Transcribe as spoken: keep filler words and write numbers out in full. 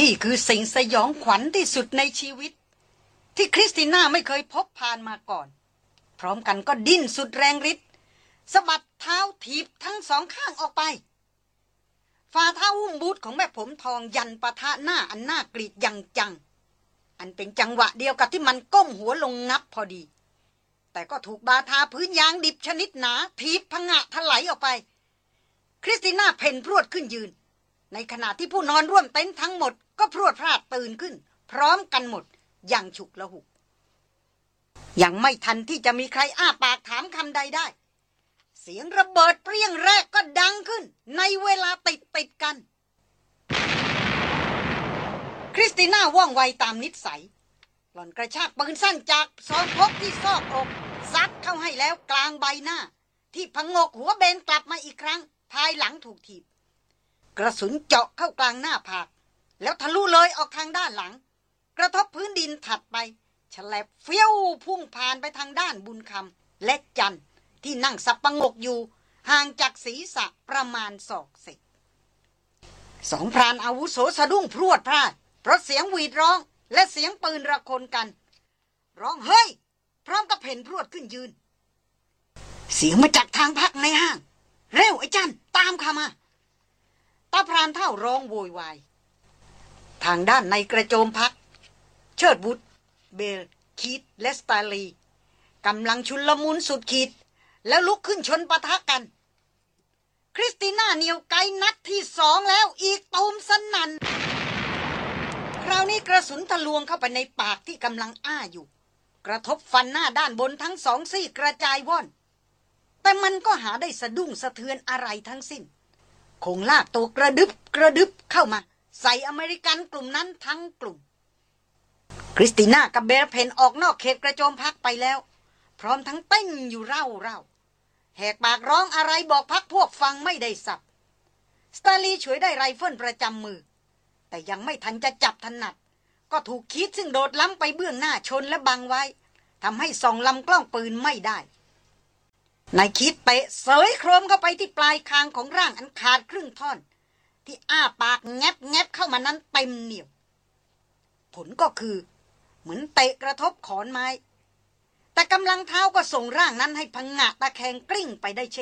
นี่คือสิ่งสยองขวัญที่สุดในชีวิตที่คริสติน่าไม่เคยพบผ่านมาก่อนพร้อมกันก็ดิ้นสุดแรงฤทธิ์สะบัดเท้าถีบทั้งสองข้างออกไปฝ่าเท้าหุ้มบูทของแม่ผมทองยันปะทะหน้าอันน่ากรีดอย่างจังอันเป็นจังหวะเดียวกับที่มันก้มหัวลงงับพอดีแต่ก็ถูกบาทาพื้นยางดิบชนิดหนาถีบพังงะถลายออกไปคริสติน่าเพ่นพรวดขึ้นยืนในขณะที่ผู้นอนร่วมเต็นท์ทั้งหมดก็พรวดพลาดตื่นขึ้นพร้อมกันหมดอย่างฉุกละหุกยังไม่ทันที่จะมีใครอ้าปากถามคำใดได้เสียงระเบิดเปรี้ยงแรกก็ดังขึ้นในเวลาติดติดกันคริสติน่าว่องไวตามนิสัยหล่อนกระชากปืนสั้นจากซองพกที่ซอกอกซัดเข้าให้แล้วกลางใบหน้าที่พงกหัวเบนกลับมาอีกครั้งภายหลังถูกถีบกระสุนเจาะเข้ากลางหน้าผากแล้วทะลุเลยออกทางด้านหลังกระทบพื้นดินถัดไปฉลับเฟี้ยวพุ่งผ่านไปทางด้านบุญคำและจันที่นั่งสับประงกอยู่ห่างจากศีรษะประมาณศอกเศษสองพรานอาวุโสสะดุ้งพรวดพลาดเพราะเสียงหวีดร้องและเสียงปืนระคนกันร้องเฮ้ยพร้อมกับเพ่นพรวดขึ้นยืนเสียงมาจากทางพักในห้างเร็วไอ้จันตามข้ามาตาพรานเท่าร้องโวยวายทางด้านในกระโจมพักเชิดบุตรเบลคีตและสตาลีกำลังชุลมุนสุดขีดแล้วลุกขึ้นชนปะทะกันคริสติน่าเหนียวไกนัดที่สองแล้วอีกตูมสนั่นคราวนี้กระสุนทะลวงเข้าไปในปากที่กำลังอ้าอยู่กระทบฟันหน้าด้านบนทั้งสองซี่กระจายว่อนแต่มันก็หาได้สะดุ้งสะเทือนอะไรทั้งสิ้นคงลากตัวกระดึบกระดึบเข้ามาใส่อเมริกันกลุ่มนั้นทั้งกลุ่มคริสติน่ากับเบลเพนออกนอกเขตกระโจมพักไปแล้วพร้อมทั้งเต้นอยู่เร่าเร่าแหกปากร้องอะไรบอกพักพวกฟังไม่ได้สับสตาลีช่วยได้ไรเฟิลประจำมือแต่ยังไม่ทันจะจับถนัดก็ถูกคีดซึ่งโดดล้ำไปเบื้องหน้าชนและบังไว้ทำให้ส่องลำกล้องปืนไม่ได้นายคีดเตะเสยโครมเข้าไปที่ปลายคางของร่างอันขาดครึ่งท่อนที่อ้าปากแงบแงบเข้ามานั้นเต็มเหนียวผลก็คือเหมือนเตะกระทบขอนไม้แต่กำลังเท้าก็ส่งร่างนั้นให้พังงะตะแคงกลิ้งไปได้เช่น